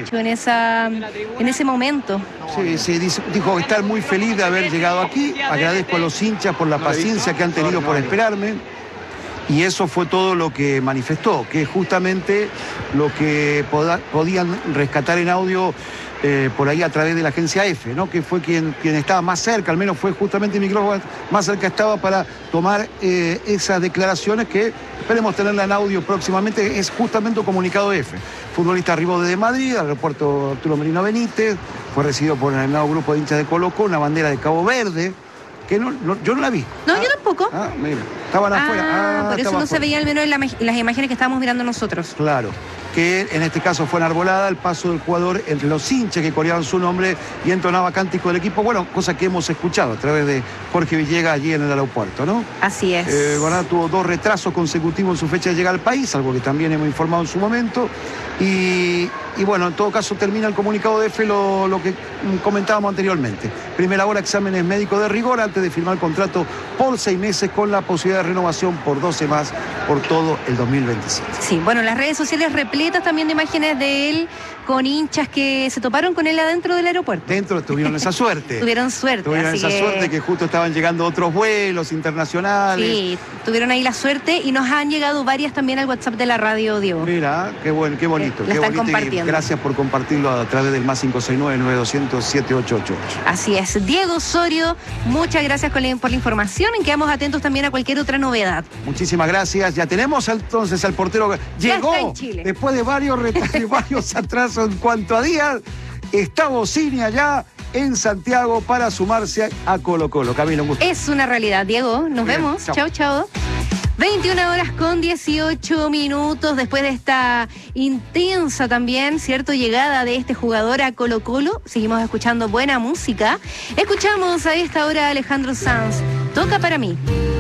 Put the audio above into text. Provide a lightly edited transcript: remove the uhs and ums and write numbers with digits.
dicho en ese momento. Sí, dijo estar muy feliz de haber llegado aquí. Agradezco a los hinchas por la paciencia que han tenido por esperarme. Y eso fue todo lo que manifestó, que es justamente lo que podían rescatar en audio por ahí a través de la agencia EFE, ¿no? Que fue quien estaba más cerca, al menos fue justamente el micrófono más cerca estaba para tomar esas declaraciones que esperemos tenerla en audio próximamente. Es justamente un comunicado EFE. Futbolista arribó desde Madrid, al aeropuerto Arturo Merino Benítez, fue recibido por el nuevo grupo de hinchas de Colo-Colo, una bandera de Cabo Verde, que yo no la vi. No, yo tampoco. Mira, estaban afuera. Por eso no se veía al menos en las imágenes que estábamos mirando nosotros. Claro, que en este caso fue enarbolada el paso del jugador entre los hinchas que coreaban su nombre y entonaba cántico del equipo, bueno, cosa que hemos escuchado a través de Jorge Villegas allí en el aeropuerto, ¿no? Así es. Granada tuvo 2 retrasos consecutivos en su fecha de llegada al país, algo que también hemos informado en su momento, y bueno, en todo caso termina el comunicado de EFE lo que comentábamos anteriormente. Primera hora, exámenes médicos de rigor antes de firmar contrato por 6 meses con la posibilidad de renovación por 12 más por todo el 2027. Sí, bueno, las redes sociales repletas también de imágenes de él con hinchas que se toparon con él adentro del aeropuerto. Tuvieron esa suerte. Tuvieron suerte. Tuvieron esa suerte que justo estaban llegando otros vuelos internacionales. Sí, tuvieron ahí la suerte y nos han llegado varias también al WhatsApp de la radio, Diego. Mira, qué bueno, qué bonito. Lo están compartiendo. Y gracias por compartirlo a través del más 569-9200-7888. Así es. Diego Osorio, muchas gracias por la información y quedamos atentos también a cualquier otra novedad. Muchísimas gracias. Ya tenemos entonces al portero que llegó en Chile. Después de varios atrasos en cuanto a días. Está Bocini allá en Santiago para sumarse a Colo-Colo. Camilo, un gusto. Es una realidad, Diego. Nos vemos. Chao, chao. 21 horas con 18 minutos después de esta intensa también, ¿cierto?, llegada de este jugador a Colo-Colo. Seguimos escuchando buena música. Escuchamos a esta hora a Alejandro Sanz. Toca para mí.